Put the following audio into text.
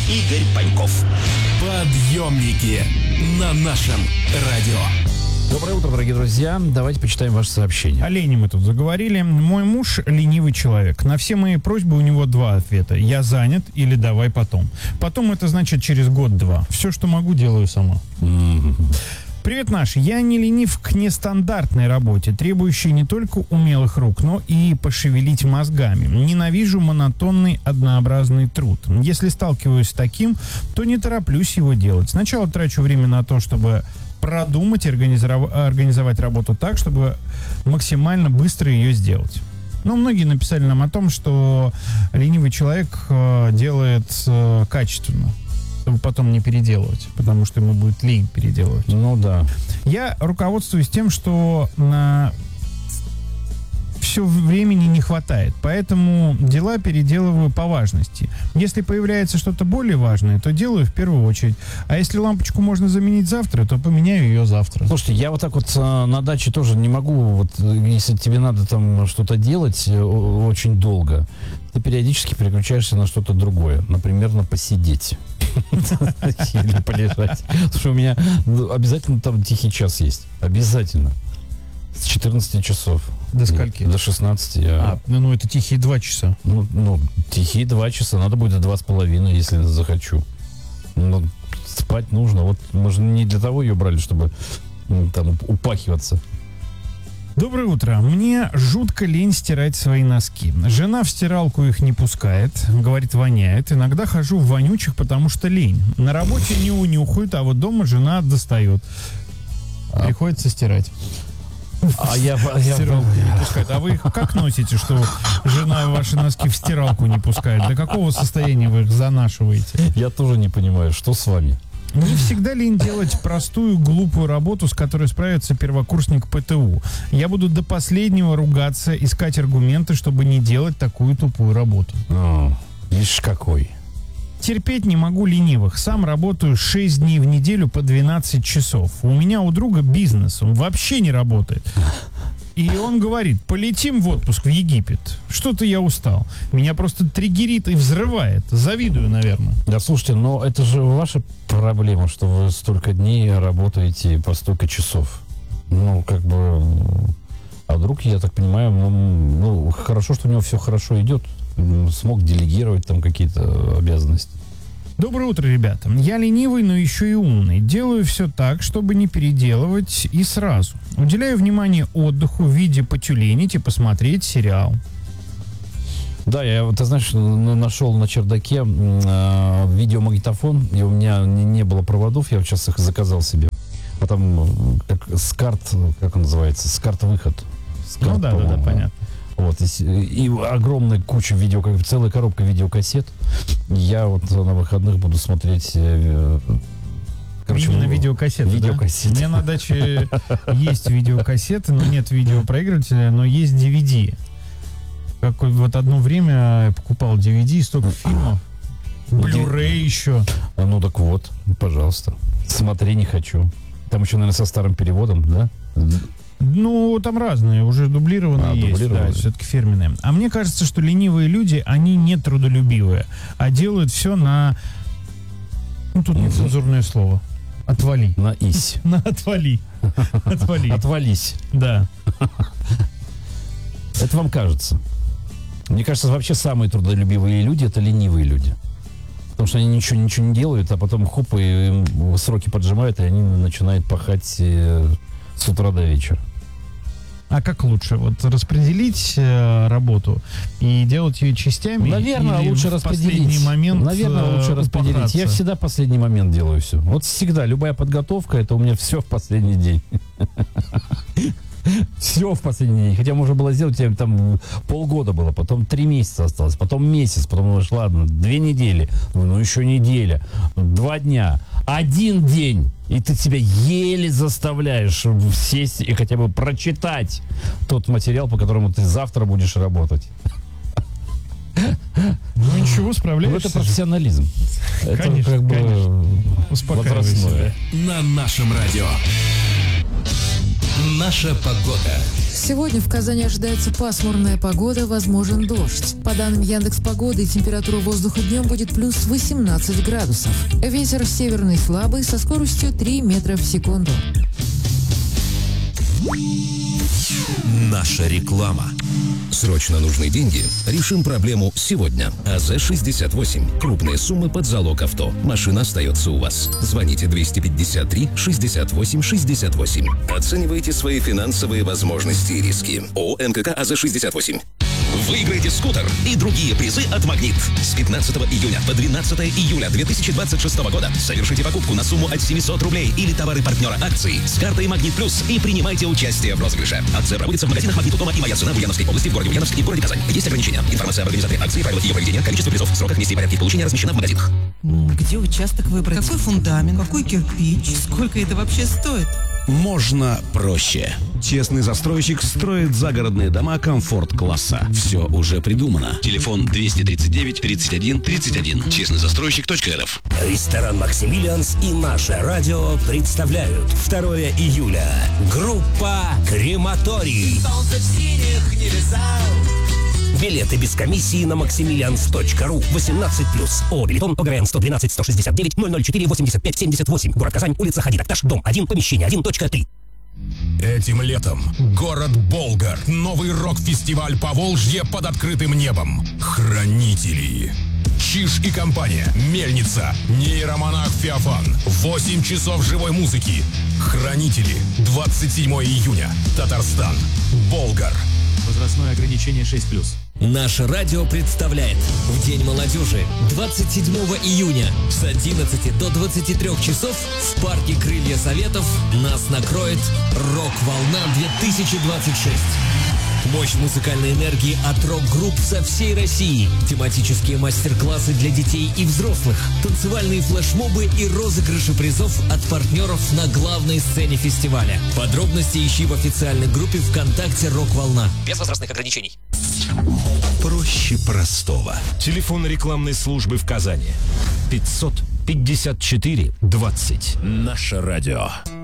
Игорь Паньков. Подъемники на нашем радио. Доброе утро, дорогие друзья. Давайте почитаем ваши сообщения. О лени мы тут заговорили. Мой муж ленивый человек. На все мои просьбы у него два ответа. Я занят или давай потом. Потом это значит через год-два. Все, что могу, делаю сама. Привет, наш. Я не ленив к нестандартной работе, требующей не только умелых рук, но и пошевелить мозгами. Ненавижу монотонный, однообразный труд. Если сталкиваюсь с таким, то не тороплюсь его делать. Сначала трачу время на то, чтобы продумать и организовать работу так, чтобы максимально быстро ее сделать. Но многие написали нам о том, что ленивый человек делает качественно, чтобы потом не переделывать, потому что ему будет лень переделывать. Ну да. Я руководствуюсь тем, что на все времени не хватает, поэтому дела переделываю по важности. Если появляется что-то более важное, то делаю в первую очередь. А если лампочку можно заменить завтра, то поменяю ее завтра. Слушайте, я вот так вот на даче тоже не могу, вот если тебе надо там что-то делать очень долго, ты периодически переключаешься на что-то другое. Например, на посидеть. Или полежать. Потому что у меня обязательно там тихий час есть. Обязательно. С 14 часов. До скольки? До 16. Ну это тихие 2 часа. Ну, тихие 2 часа. Надо будет 2,5, если захочу. Но спать нужно. Вот мы же не для того ее брали, чтобы там упахиваться. Доброе утро. Мне жутко лень стирать свои носки. Жена в стиралку их не пускает, говорит, воняет. Иногда хожу в вонючих, потому что лень. На работе не унюхают, а вот дома жена достает. Приходится стирать. Стиралку не пускает. А вы их как носите, что жена ваши носки в стиралку не пускает? До какого состояния вы их занашиваете? Я тоже не понимаю, что с вами? Мне всегда лень делать простую, глупую работу, с которой справится первокурсник ПТУ. Я буду до последнего ругаться, искать аргументы, чтобы не делать такую тупую работу. Видишь, какой. Терпеть не могу ленивых. Сам работаю 6 дней в неделю по 12 часов. У меня у друга бизнес, он вообще не работает. И он говорит, полетим в отпуск в Египет. Что-то я устал. Меня просто триггерит и взрывает. Завидую, наверное. Да, слушайте, но это же ваша проблема, что вы столько дней работаете по столько часов. Ну, как бы... А друг, я так понимаю, ну, хорошо, что у него все хорошо идет. Смог делегировать там какие-то обязанности. Доброе утро, ребята. Я ленивый, но еще и умный. Делаю все так, чтобы не переделывать и сразу. Уделяю внимание отдыху в виде потюленить и посмотреть сериал. Да, я, ты знаешь, нашел на чердаке видеомагнитофон, и у меня не было проводов, я сейчас их заказал себе. А там с карт, как он называется, с карт-выход. Ну да, понятно. Вот, и огромная куча целая коробка видеокассет. Я вот на выходных буду смотреть... Именно видеокассеты, да? У меня на даче есть видеокассеты, но нет видеопроигрывателя, но есть DVD. Вот одно время я покупал DVD, столько фильмов. Blu-ray еще. Ну так вот, пожалуйста. Смотри, не хочу. Там еще, наверное, со старым переводом, да? Ну, там разные, уже дублированные есть, да, все-таки фирменные. А мне кажется, что ленивые люди, они не трудолюбивые, а делают все на... Ну, тут нецензурное слово. Отвали. На ись. На отвали. Отвали. Отвались. Да. Это вам кажется. Мне кажется, вообще самые трудолюбивые люди — это ленивые люди. Потому что они ничего не делают, а потом хоп, и сроки поджимают, и они начинают пахать с утра до вечера. А как лучше? Вот распределить работу и делать ее частями? Наверное, лучше распределить. Последний момент. Наверное, лучше распределить. Я всегда в последний момент делаю все. Вот всегда. Любая подготовка, это у меня все в последний день. Все в последний день. Хотя можно было сделать, там полгода было, потом 3 месяца осталось, потом месяц, потом думаешь, ладно, 2 недели, ну еще неделя, 2 дня, 1 день. И ты себя еле заставляешь сесть и хотя бы прочитать тот материал, по которому ты завтра будешь работать. Ну ничего, справляешься. Это профессионализм. Конечно, это как бы возрастное. На нашем радио. Наша погода. Сегодня в Казани ожидается пасмурная погода, возможен дождь. По данным Яндекс.Погоды, температура воздуха днем будет плюс 18 градусов. Ветер северный слабый со скоростью 3 метра в секунду. Наша реклама. Срочно нужны деньги? Решим проблему сегодня. АЗ-68. Крупные суммы под залог авто. Машина остается у вас. Звоните 253 68 68. Оценивайте свои финансовые возможности и риски. ООО МКК АЗ-68. Выиграйте скутер и другие призы от «Магнит». С 15 июня по 12 июля 2026 года совершите покупку на сумму от 700 рублей или товары партнера акции с картой «Магнит Плюс» и принимайте участие в розыгрыше. Акция проводится в магазинах «Магнит» у дома и «Моя цена» в Ульяновской области, в городе Ульяновск и в городе Казань. Есть ограничения. Информация об организаторе акции, правилах ее проведения, количество призов, сроках, месте и порядке получения размещена в магазинах. Где участок выбрать? Какой фундамент? Какой кирпич? Сколько это вообще стоит? Можно проще. Честный застройщик строит загородные дома комфорт-класса. Все уже придумано. Телефон 239 31 31. Честнозастройщик.рф. Ресторан «Максимилианс» и наше радио представляют 2 июля. Группа «Крематорий». Билеты без комиссии на maximilians.ru. 18+. О, билетон ОГРН 112 169 004 85 78. Город Казань, улица Хади Такташ, дом 1, помещение 1.3. Этим летом город Болгар. Новый рок-фестиваль Поволжье под открытым небом. Хранители. Чиж и компания. Мельница. Нейромонах Феофан. 8 часов живой музыки. Хранители. 27 июня. Татарстан. Болгар. Возрастное ограничение 6+. Наше радио представляет в День молодежи 27 июня с 11 до 23 часов в парке «Крылья Советов» нас накроет «Рок-волна 2026». Мощь музыкальной энергии от рок-групп со всей России, тематические мастер-классы для детей и взрослых, танцевальные флешмобы и розыгрыши призов от партнеров на главной сцене фестиваля. Подробности ищи в официальной группе ВКонтакте «Рок-волна». Без возрастных ограничений. Проще простого. Телефон рекламной службы в Казани. 554 20. Наше радио.